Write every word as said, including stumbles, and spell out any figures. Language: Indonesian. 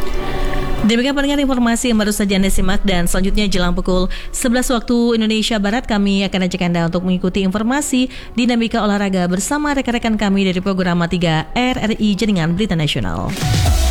Demikian pendengar informasi yang baru saja Anda simak, dan selanjutnya jelang pukul sebelas waktu Indonesia Barat kami akan ajak Anda untuk mengikuti informasi dinamika olahraga bersama rekan-rekan kami dari program tiga R R I Jaringan Berita Nasional.